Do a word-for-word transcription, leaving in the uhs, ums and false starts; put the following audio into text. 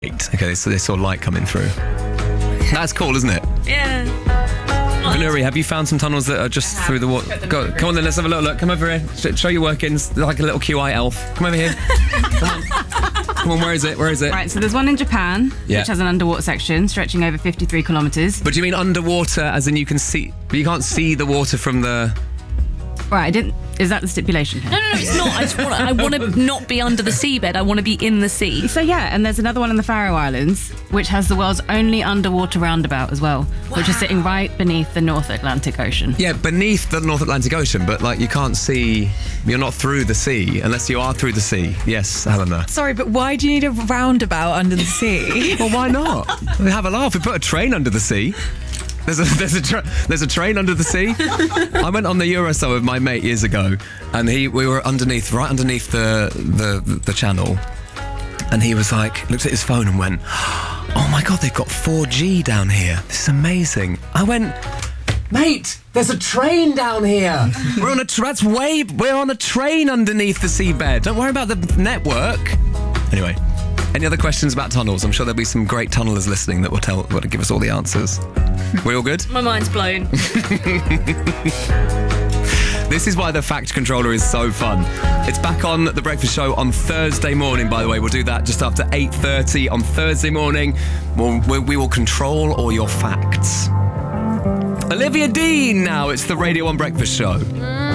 Okay, so they saw light coming through. That's cool, isn't it? Yeah. Valerie, have you found some tunnels that are just through the water? Go, come on then, let's have a little look. Come over here. Sh- show your workings like a little Q I elf. Come over here. Come on. Come on, where is it? Where is it? Right, so there's one in Japan, Yeah. which has an underwater section stretching over fifty-three kilometres. But do you mean underwater as in you can see, but you can't see the water from the... Right, I didn't... Is that the stipulation here? No, no, no, it's not. I just want. I want to not be under the seabed. I want to be in the sea. So yeah, and there's another one in the Faroe Islands, which has the world's only underwater roundabout as well, wow. which is sitting right beneath the North Atlantic Ocean. Yeah, beneath the North Atlantic Ocean, but like you can't see, you're not through the sea unless you are through the sea. Yes, Helena. Sorry, but why do you need a roundabout under the sea? Well, why not? We have a laugh. We put a train under the sea. There's a there's a tra- there's a train under the sea. I went on the Eurostar with my mate years ago, and he we were underneath, right underneath the the the channel, and he was like, looked at his phone and went, "Oh my God, they've got four G down here. This is amazing." I went, "Mate, there's a train down here. We're on a tra- that's way we're on a train underneath the seabed. Don't worry about the network." Anyway. Any other questions about tunnels? I'm sure there'll be some great tunnelers listening that will tell, will give us all the answers. We all good? My mind's blown. This is why the Fact Controller is so fun. It's back on The Breakfast Show on Thursday morning, by the way. We'll do that just after eight thirty on Thursday morning. We'll, we, we will control all your facts. Olivia Dean now. It's the Radio one Breakfast Show.